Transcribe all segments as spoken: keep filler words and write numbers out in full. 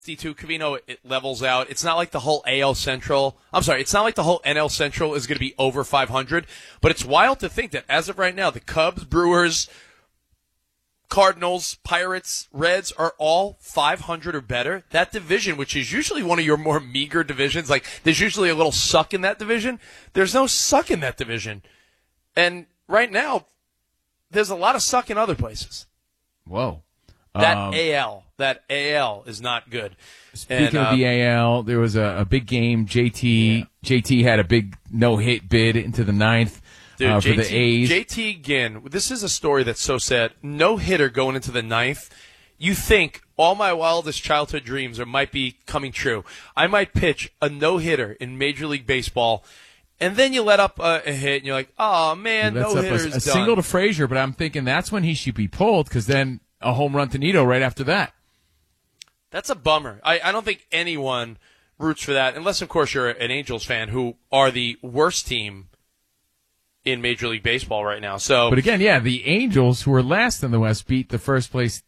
sixty-two, Covino, it levels out. It's not like the whole A L Central. I'm sorry, it's not like the whole N L Central is going to be over five hundred. But it's wild to think that as of right now, the Cubs, Brewers, Cardinals, Pirates, Reds are all five hundred or better. That division, which is usually one of your more meager divisions, like there's usually a little suck in that division. There's no suck in that division. And right now, there's a lot of suck in other places. Whoa. That um, A L, that A L is not good. Speaking and, of um, the A L, there was a, a big game. J T yeah. J T had a big no-hit bid into the ninth Dude, uh, J T, for the A's. J T Ginn, this is a story that's so sad. No-hitter going into the ninth. You think all my wildest childhood dreams are might be coming true. I might pitch a no-hitter in Major League Baseball, and then you let up a, a hit, and you're like, oh, man, no-hitter's done. A, a single to Frazier, but I'm thinking that's when he should be pulled, because then a home run to Nito right after that. That's a bummer. I, I don't think anyone roots for that, unless, of course, you're an Angels fan who are the worst team in Major League Baseball right now. So, But again, yeah, the Angels, who were last in the West, beat the first-place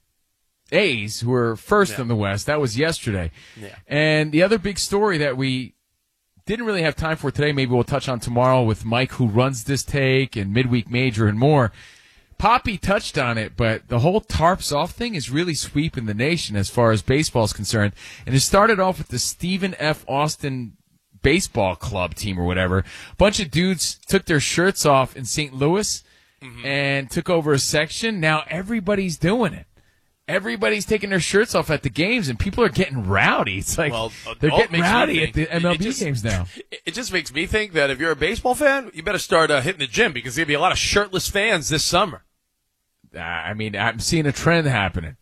A's, who were first yeah. in the West. That was yesterday. Yeah. And the other big story that we didn't really have time for today, maybe we'll touch on tomorrow with Mike, who runs this take, and Midweek Major and more. Poppy touched on it, but the whole tarps off thing is really sweeping the nation as far as baseball is concerned. And it started off with the Stephen F. Austin baseball club team or whatever. A bunch of dudes took their shirts off in Saint Louis mm-hmm. and took over a section. Now everybody's doing it. Everybody's taking their shirts off at the games, and people are getting rowdy. It's like well, they're getting rowdy think, at the M L B just, games now. It just makes me think that if you're a baseball fan, you better start uh, hitting the gym, because there's going to be a lot of shirtless fans this summer. Uh, I mean, I'm seeing a trend happening.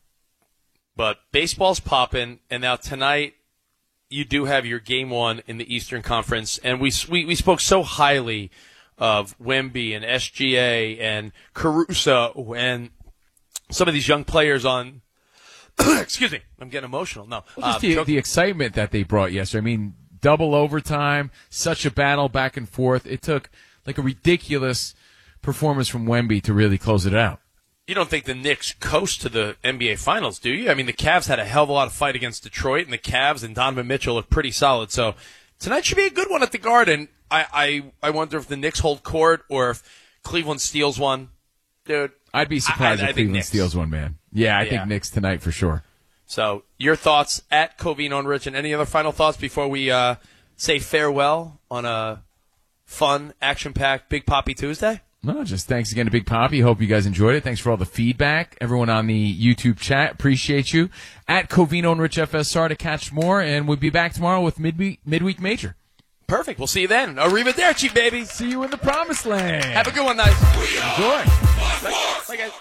But baseball's popping, and now tonight you do have your game one in the Eastern Conference, and we we, we spoke so highly of Wemby and S G A and Caruso and some of these young players on – excuse me, I'm getting emotional. No. Well, just uh, the, joke- the excitement that they brought yesterday. I mean, double overtime, such a battle back and forth. It took like a ridiculous performance from Wemby to really close it out. You don't think the Knicks coast to the N B A Finals, do you? I mean, the Cavs had a hell of a lot of fight against Detroit, and the Cavs and Donovan Mitchell look pretty solid. So tonight should be a good one at the Garden. I, I, I wonder if the Knicks hold court or if Cleveland steals one. Dude, I'd be surprised I, I, if I Cleveland Knicks. steals one, man. Yeah, I yeah. think Knicks tonight for sure. So your thoughts at Covino and Rich, and any other final thoughts before we uh, say farewell on a fun, action-packed Big Poppy Tuesday? No, just thanks again to Big Poppy. Hope you guys enjoyed it. Thanks for all the feedback. Everyone on the YouTube chat, appreciate you. At Covino and Rich F S R to catch more, and we'll be back tomorrow with midweek, midweek Major. Perfect. We'll see you then. Arrivederci, baby. See you in the promised land. Have a good one, guys. Enjoy. Bye, guys.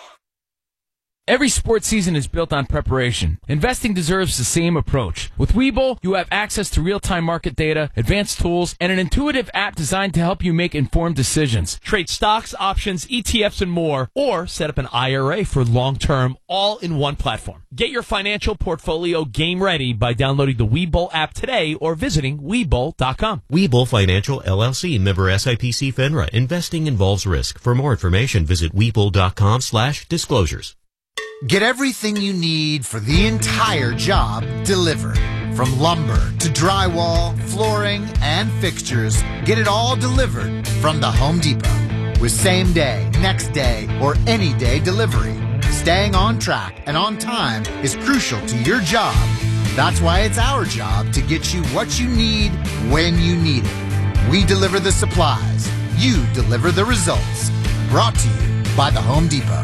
Every sports season is built on preparation. Investing deserves the same approach. With Webull, you have access to real-time market data, advanced tools, and an intuitive app designed to help you make informed decisions. Trade stocks, options, E T Fs, and more, or set up an I R A for long-term, all in one platform. Get your financial portfolio game ready by downloading the Webull app today or visiting Webull dot com. Webull Financial, L L C, member S I P C FINRA. Investing involves risk. For more information, visit Webull dot com slash disclosures. Get everything you need for the entire job delivered. From lumber to drywall, flooring, and fixtures, get it all delivered from the Home Depot. With same day, next day, or any day delivery, staying on track and on time is crucial to your job. That's why it's our job to get you what you need when you need it. We deliver the supplies. You deliver the results. Brought to you by the Home Depot.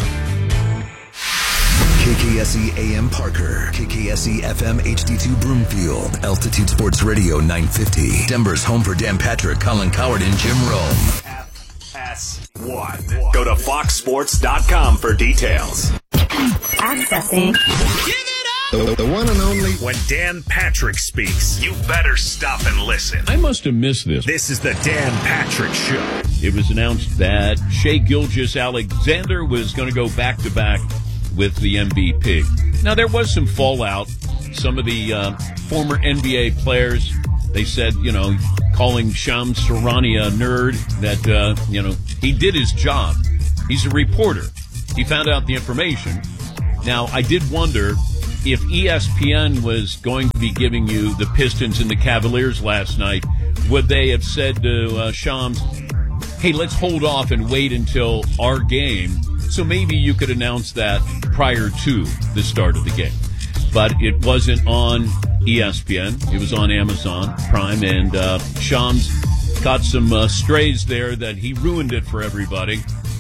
K K S E A M Parker, K K S E F M H D two Broomfield, Altitude Sports Radio nine fifty, Denver's home for Dan Patrick, Colin Coward, and Jim Rome. F S one. Go to fox sports dot com for details. Accessing. Give it up! The, the one and only. When Dan Patrick speaks, you better stop and listen. I must have missed this. This is the Dan Patrick Show. It was announced that Shai Gilgeous-Alexander was going to go back-to-back with the M V P. Now, there was some fallout. Some of the uh, former N B A players, they said, you know, calling Shams Charania a nerd, that, uh, you know, he did his job. He's a reporter. He found out the information. Now, I did wonder, if E S P N was going to be giving you the Pistons and the Cavaliers last night, would they have said to uh, Shams, hey, let's hold off and wait until our game, so maybe you could announce that prior to the start of the game. But it wasn't on E S P N. It was on Amazon Prime, and uh, Shams got some uh, strays there that he ruined it for everybody.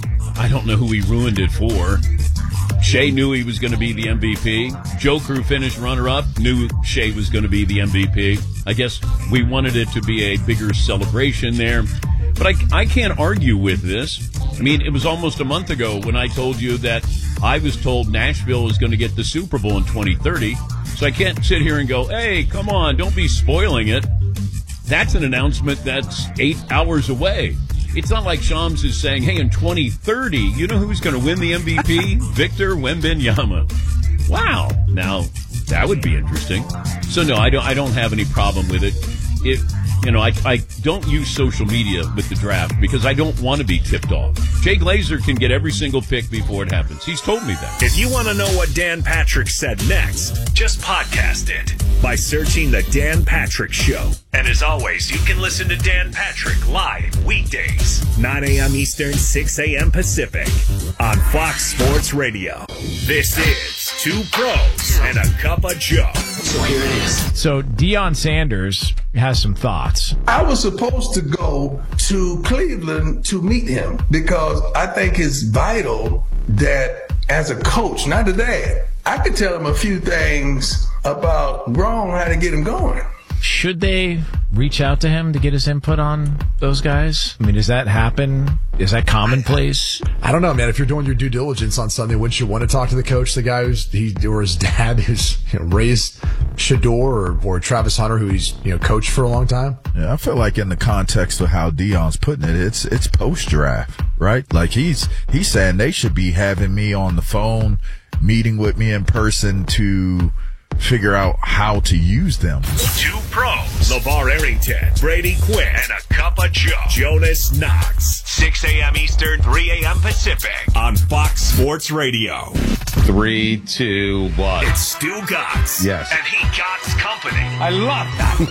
I don't know who he ruined it for. Shea knew he was going to be the M V P. Joker, who finished runner-up, knew Shea was going to be the M V P. I guess we wanted it to be a bigger celebration there. But I, I can't argue with this. I mean, it was almost a month ago when I told you that I was told Nashville was going to get the Super Bowl in twenty thirty. So I can't sit here and go, hey, come on, don't be spoiling it. That's an announcement that's eight hours away. It's not like Shams is saying, hey, in twenty thirty, you know who's going to win the M V P? Victor Wembanyama. Wow. Now, that would be interesting. So, no, I don't I don't have any problem with it. It, you know, I, I don't use social media with the draft because I don't want to be tipped off. Jay Glazer can get every single pick before it happens. He's told me that. If you want to know what Dan Patrick said next, just podcast it by searching The Dan Patrick Show. And as always, you can listen to Dan Patrick live weekdays, nine a.m. Eastern, six a.m. Pacific on Fox Sports Radio. This is Two Pros and a Cup of Joe. So here it is. So Deion Sanders has some thoughts. I was supposed to go to Cleveland to meet him because I think it's vital that as a coach, not a dad, I could tell him a few things about wrong, how to get him going. Should they reach out to him to get his input on those guys? I mean, does that happen? Is that commonplace? I don't know, man. If you're doing your due diligence on something, wouldn't you want to talk to the coach, the guy who's he or his dad who's you know, raised Shador or, or Travis Hunter, who he's you know coached for a long time? Yeah, I feel like in the context of how Deion's putting it, it's it's post draft, right? Like he's he's saying they should be having me on the phone, meeting with me in person to figure out how to use them. Two pros, LeVar Arrington, Brady Quinn, and a cup of Joe. Jonas Knox, six a.m. Eastern, three a.m. Pacific on Fox Sports Radio. Three, two, one. It's Stu Gatz. Yes. And he Gatz Company. I love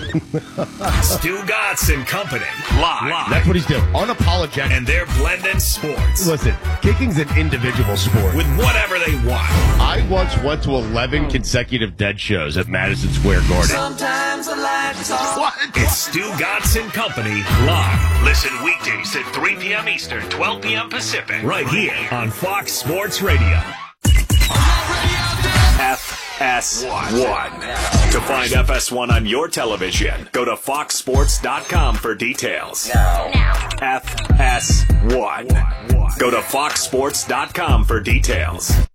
that. Stu Gatz and Company. Live. Live. That's what he's doing. Unapologetic. And they're blending sports. Listen, kicking's an individual sport. With whatever they want. I once went to eleven consecutive dead shows at Madison Square Garden. Sometimes I like to talk. What? It's Stu Gatz and Company live. Listen weekdays at three p.m. Eastern, twelve p.m. Pacific. Right here on Fox Sports Radio. F S one. To find F S one on your television, go to fox sports dot com for details. Now. F S one. Go to fox sports dot com for details.